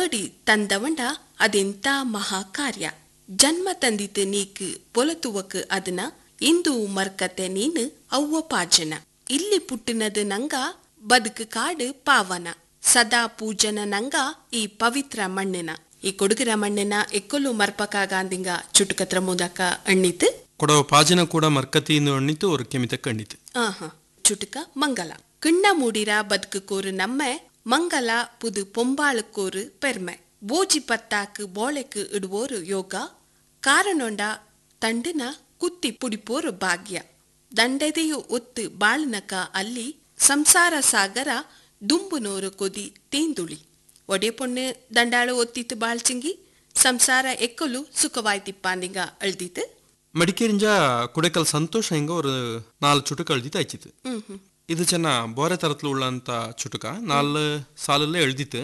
ಬೇಡಿ ತಂದವಂಡ ಅದೆಂತ ಮಹಾಕಾರ್ಯ. ಜನ್ಮ ತಂದಿತು ನೀಕ್ ಪೊಲತುವಕ್ ಅದನ ಇಂದು ಮರ್ಕತೆ ನೀನು ಅವ್ವ ಪಾಜನ. ಇಲ್ಲಿ ಪುಟ್ಟಿನದು ನಂಗ ಬದುಕು ಕಾಡು ಪಾವನ. ಸದಾ ಪೂಜನ ನಂಗ ಈ ಪವಿತ್ರ ಮಣ್ಣಿನ. ಈ ಕೊಡುಗರ ಮಣ್ಣಿನ ಎಕ್ಕೊಲು ಮರ್ಪಕಾಗಾಂದಿಂಗ ಚುಟುಕತ್ರ ಮೂಲಕ ಅಣ್ಣಿತು ಕೊಡವ ಪಾಜನ ಕೂಡ ಮರ್ಕತಿಯಿಂದ ಅಣ್ಣಿತು ஒரு ಕೆಮಿತಕ್ಕೆ ಅಣ್ಣಿತು. ಚುಟುಕ ಮಂಗಲ ಕಿಣ್ಣ ಮೂಡಿರ ಬದುಕು ಕೋರು ನಮ್ಮೆ ಮಂಗಲ ಪುದು ಪೊಂಬಾಳುಕೋರು ಪೆರ್ಮೆ. ಬೋಜಿ ಪತ್ತಾಕು ಬೋಳೆಕು ಇಡುವೋರು ಯೋಗ ಕಾರಣೊಂಡ ತಂಡಿನ ಕುತ್ತಿ ಪುಡಿಪೋರು ಭಾಗ್ಯ. ದಂಡೆದೆಯು ಒತ್ತು ಬಾಳಿನಕ ಅಲ್ಲಿ ಸಂಸಾರ ಸಾಗರ ದುಂಬುನೋರು ಕೊದಿ ತೇಂದುಳಿ. ಒಡೆ ಪೊಣ್ಣೆ ದಂಡಾಳು ಒತ್ತಿತ್ತು ಬಾಳ್ಚಿಂಗಿ ಸಂಸಾರ ಎಕ್ಕಲು ಸುಖವಾಯ್ತಿಪ್ಪಾಂದಿಂಗ ಅಳ್ದಿತ್ತು. ಮಡಿಕೇರಿಂಜ ಕುಡೆಕಲ್ ಸಂತೋಷ ಹಿಂಗ ஒரு 4 ಚುಟುಕ ಅಳ್ದಿತ್ತು ಆಯ್ತಿತ್ತು. ಇದು ಚೆನ್ನ ಬೋರೆ ತರತ್ಲು ಉಳ್ಳಂತ ಚುಟುಕ 4 ಸಾಲಲ್ಲೇ ಎಳ್ದಿತ್ತು.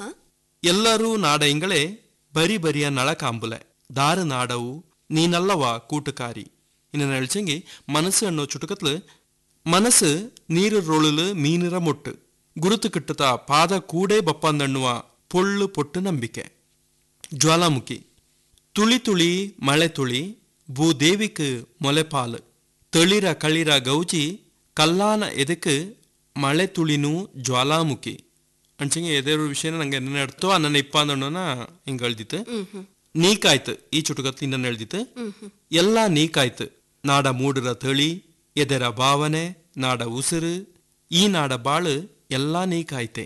ಎಲ್ಲರೂ ನಾಡ ಇಂಗಳೇ ಬರಿ ಬರಿಯ ನಳ ಕಾಂಬುಲೆ ದಾರ ನಾಡವು ನೀನಲ್ಲವ ಕೂಟುಕಾರಿ. ಇನ್ನ ಎಳ್ಚಂಗಿ ಮನಸ್ಸು ಅನ್ನೋ ಚುಟುಕತ್ಲು ಮನಸ್ಸು ನೀರು ರೋಳಲು ಮೀನಿರ ಮೊಟ್ಟು ಗುರುತು ಕಿಟ್ಟುತ್ತ ಪಾದ ಕೂಡೇ ಬಪ್ಪಂದಣ್ಣುವ ಪೊಳ್ಳು ಪೊಟ್ಟು ನಂಬಿಕೆ. ಜ್ವಾಲಾಮುಖಿ ತುಳಿ ತುಳಿ ಮಳೆ ತುಳಿ ಭೂದೇವಿಕ್ ಮೊಲೆಪಾಲು ತಳಿರ ಕಳಿರ ಗೌಜಿ ಕಲ್ಲಾನ ಎದಕ್ಕೆ ಮಳೆ ತುಳಿನೂ ಜ್ವಾಲಾಮುಖಿ ಅಂಚಂಗೆ ಎದೇರು ವಿಷಯನ ನಂಗೆ ಎನ್ನ ನಡ್ತೋ ನನ್ನ ಇಪ್ಪ ಅಂದಣ್ಣನ ಹಿಂಗೆ ಎಳ್ದಿತ್ತು. ನೀಕಾಯ್ತು ಈ ಚುಟುಕತ್ಲಿ ಇನ್ನನ್ನು ಎಳ್ದಿತ್ತು. ಎಲ್ಲ ನೀಕಾಯ್ತು ನಾಡ ಮೂಡರ ತಳಿ ಎದರ ಭಾವನೆ ನಾಡ ಉಸಿರು ಈ ನಾಡ ಬಾಳು ಎಲ್ಲ ನೀಕಾಯ್ತೆ.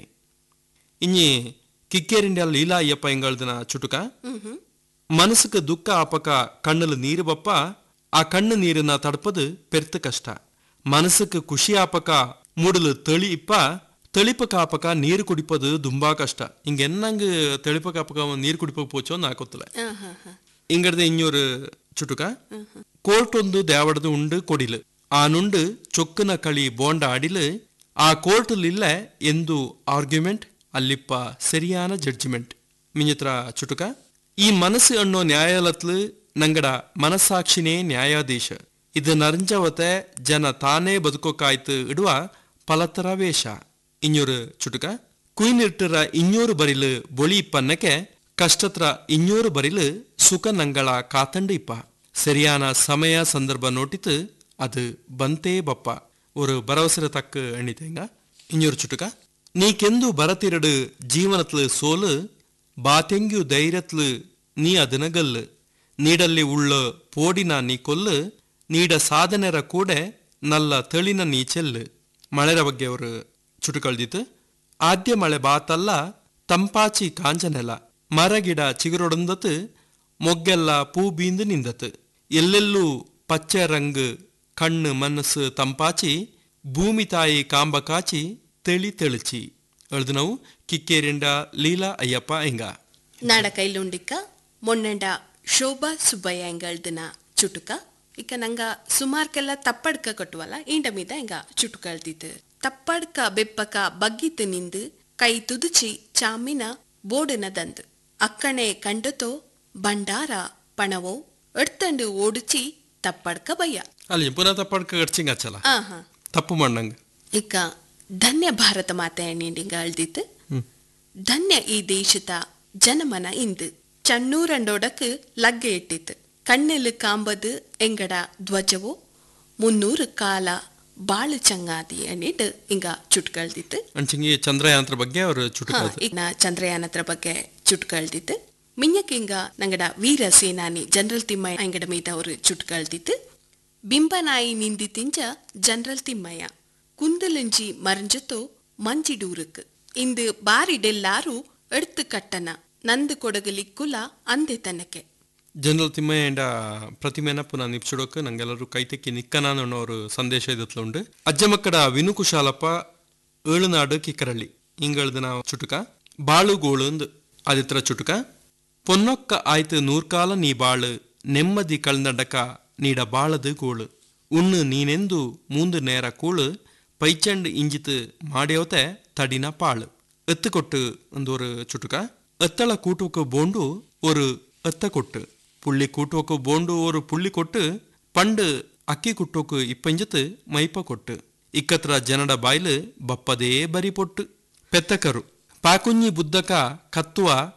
ಇನ್ನಿ ಕಿಕ್ಕೇರಿಂಡ್ಯ ಲೀಲಾ ಅಯ್ಯಪ್ಪ ಹಿಂಗಳ್ದನ ಚುಟುಕ ಮನಸ್ಸುக்கு ದುಃಖ ಆಪಕ ಕಣ್ಣಲು ನೀರು ಬಪ್ಪ ಆ ಕಣ್ಣು ನೀರನ್ನ ತಡಪದು ಪೆರ್ತು ಕಷ್ಟ. ಮನಸ್ಸುக்கு ಖುಷಿ ಆಪಕ ಮೂಡಲು ತಳಿ ಇಪ್ಪ ತೆಳಿಪಕ ಆಪಕ ನೀರು ಕುಡಿಪದು ದುಂಬಾ ಕಷ್ಟ. ಹಿಂಗೆ ಎನ್ನಂಗ್ ತೆಳಿಪಕ ಆಪಕ ನೀರು ಕುಡಿಪಕ್ ಪೋಚೋ ನಾಕೊತ್ತಲ. ಹಿಂಗಡ್ದೆ ಇನ್ನೊರು ಚುಟುಕ ಕೋರ್ಟ್ ಒಂದು ದೇವಡದು ಉಂಡು ಕೊಡಿಲು ಆ ನುಂಡು ಚೊಕ್ಕನ ಕಳಿ ಬೋಂಡ ಆಡಿಲು ಆ ಕೋರ್ಟಲ್ ಇಲ್ಲ ಎಂದು ಆರ್ಗ್ಯುಮೆಂಟ್ ಅಲ್ಲಿಪ್ಪ ಸರಿಯಾನ ಜಡ್ಜ್ಮೆಂಟ್. ಮಿಂಜತ್ರ ಚುಟುಕ ಈ ಮನಸ್ಸು ಅನ್ನೋ ನ್ಯಾಯಾಲತ್ಲು ನಂಗಡ ಮನಸ್ಸಾಕ್ಷಿನೇ ನ್ಯಾಯಾಧೀಶ. ಇದು ನರಂಜವತೆ ಜನ ತಾನೇ ಬದುಕೋಕಾಯ್ತು ಇಡುವ ಪಲತರ ವೇಷ. ಇನ್ನೂರು ಚುಟುಕ ಕುಯ್ನಿಟ್ಟರ ಇನ್ನೂರು ಬರಿಲು ಬೊಳಿ ಇಪ್ಪನ್ನಕ್ಕೆ ಕಷ್ಟತ್ರ ಇನ್ನೂರು ಬರಿಲು ಸುಖ ನಂಗಳ ಕಾತಂಡು ಇಪ್ಪ. ಸರಿಯಾನ ಸಮಯ ಸಂದರ್ಭ ನೋಟಿತು ಅದು ಬಂತೇ ಬಪ್ಪ ஒரு பரவசர தக்கு எண்ணித்தேங்க. இன்னொரு சுட்டுக்கா நீக்கெந்து பரத்திரடு ஜீவனத்லு சோலு பாத்தெங்கு தைரியத்லு நீ ಅದನಗಲ್ಲು ನೀಡಲ್ಲಿ ಉಳ್ಳ ಪೋಡಿನ ನೀ ಕೊಲ್ಲು ನೀಡ ಸಾಧನೆರ ಕೂಡ ನಲ್ಲ ತಳಿನ ನೀ ಚೆಲ್ಲು. ಮಳೆರ ಬಗ್ಗೆ ಅವರು ಚುಟುಕಳ್ದಿತ್ತು. ಆದ್ಯ ಮಳೆ ಬಾತಲ್ಲ ತಂಪಾಚಿ ಕಾಂಜನೆಲ ಮರಗಿಡ ಚಿಗುರೊಡಂದತ್ತು ಮೊಗ್ಗೆಲ್ಲ ಪೂ ಬೀಂದು ನಿಂದತ್ತು ಎಲ್ಲೆಲ್ಲೂ ಪಚ್ಚೆ ರಂಗು ಕಣ್ಣು ಮನಸ್ಸು ತಂಪಾಚಿ ಭೂಮಿ ತಾಯಿ ಕಾಂಬ ಕಾಚಿ ತೆಳಿ ತೆಳಿಚಿ ಅಳ್ದು ನಾವು ಕಿಕ್ಕೇರಿಂಡ ಲೀಲಾ ಅಯ್ಯಪ್ಪ ಹಿಂಗ ನಾಡ ಕೈಲುಂಡಿಕ್ಕ ಮೊನ್ನೆಂಡ ಶೋಭಾ ಸುಬ್ಬಯ್ಯ ಹಿಂಗ ಅಳ್ದನ ಚುಟುಕ ಇಕ್ಕ ನಂಗ ಸುಮಾರ್ಕೆಲ್ಲ ತಪ್ಪಡ್ಕ ಕಟ್ಟುವಲ್ಲ ಇಂಡ ಮೀದ ಹಿಂಗ ಚುಟುಕ ಅಳ್ದಿತ್ತು. ತಪ್ಪಡ್ಕ ಬೆಪ್ಪಕ ಬಗ್ಗಿತ್ತು ನಿಂದು ಕೈ ತುದುಚಿ ಚಾಮಿನ ಬೋಡನ ದಂದು ಅಕ್ಕಣೆ ಕಂಡತೋ ಬಂಡಾರ ಪಣವೋ ಎಡ್ತಂಡು ಓಡುಚಿ ತಪ್ಪಡ್ಕ ಬಯ್ಯ ಅಲ್ಲಿ ಪುನಃ ತಪ್ಪಡ್ಕ ಗಡ್ಚಿಂಗ ಹಚ್ಚಲ್ಲ ತಪ್ಪು ಮಣ್ಣಂಗ ಇಕ್ಕ ಧನ್ಯ ಭಾರತ ಮಾತೆ ಎಣ್ಣಿಂಗ ಅಳ್ದಿತ್ತು. ಧನ್ಯ ಈ ದೇಶದ ಜನಮನ ಇಂದು ಚನ್ನೂರಂಡೋಡಕ್ ಲಗ್ಗೆ ಇಟ್ಟಿತ್ತು. ಕಣ್ಣೆಲು ಕಾಂಬದು ಎಂಗಡ ಧ್ವಜವೋ 300 ಕಾಲ ಬಾಳು ಚಂಗಾದಿ ಎಣ್ಣಿಟ್ಟು ಹಿಂಗ ಚುಟ್ಕಳ್ದಿತ್ತು. ಅಂಚಂಗಿ ಚಂದ್ರಯಾನದ ಬಗ್ಗೆ ಅವರು ಈಗ ಚಂದ್ರಯಾನದ ಬಗ್ಗೆ ಚುಟ್ಕಳ್ದಿತ್ತು. ಮಿಂಜಕ್ ಹಿಂಗ ನಂಗಡ ವೀರ ಸೇನಾನಿ ಜನರಲ್ ತಿಮ್ಮಯ್ಯ ಅಂಗಡ ಮೀದ ಅವರು ಚುಟ್ಕಳ್ದಿತ್ತು. ಬಿಂಬನಾಯಿ ನಿಂದಿ ತಿಂಜ ಜನರಲ್ ತಿಮ್ಮಯ್ಯ ಕುಂದಲಂಜಿ ಮರಂಜತೋ ಮಂಜಿಡೂರುಕ್ ಇಂದು ಬಾರಿಡೆಲ್ಲಾರು ಎಡ್ತು ಕಟ್ಟನ ನಂದು ಕೊಡಗಲಿಕ್ಕುಲ ಅಂದೆ ತನಕೆ. ಜನರಲ್ ತಿಮ್ಮಯ್ಯ ಎಂಡ ಪ್ರತಿಮೆನ ಪುನಃ ನಿಪ್ಸುಡೋಕೆ ನಂಗೆಲ್ಲರೂ ಕೈತೆಕ್ಕಿ ನಿಕ್ಕನಾನು ಅನ್ನೋರು ಸಂದೇಶ ಇದತ್ಲುಂಡು. ಅಜ್ಜಮಕ್ಕಡ ವಿನುಕುಶಾಲಪ್ಪ ಏಳುನಾಡು ಕಿಕ್ಕರಳ್ಳಿ ಹಿಂಗಳ್ದ ನಾವು ಚುಟುಕ ಬಾಳುಗೋಳು ಆದಿತ್ರ ಚುಟುಕ ಪೊನ್ನೊಕ್ಕ ಆಯ್ತು 100 ಕಾಲ ನೀ ಬಾಳು ನೆಮ್ಮದಿ ಕಳ್ನಡಕ ನೀಡ ಬಾಳದು ಗೋಳು ಉಣ್ಣು ನೀನೆಂದು ಮೂಂದು ನೇರ ಕೂಳು ಪೈಚಂಡ್ ಇಂಜಿತು ಮಾಡ್ಯೋತೆ ತಡಿನ ಪಾಳು ಎತ್ತು ಕೊಟ್ಟು ಒಂದೊರು ಚುಟುಕ ಎತ್ತಳ ಕೂಟುವಕ್ಕೆ ಬೋಂಡು ஒரு ಎತ್ತ ಕೊಟ್ಟು புள்ளி கூட்டுவக்கு போண்டு ஒரு புள்ளி கொட்டு பண்டு ಅಕ್ಕಿ ಕುಟ್ಟೋಕು 20 ಮೈಪ ಕೊಟ್ಟು ಇಕ್ಕತ್ರ ಜನಡ ಬಾಯ್ಲು ಬಪ್ಪದೇ ಬರಿ ಪೊಟ್ಟು ಪೆತ್ತಕರು ಪಾಕುಂಜಿ ಬುದ್ದಕ ಕತ್ತುವ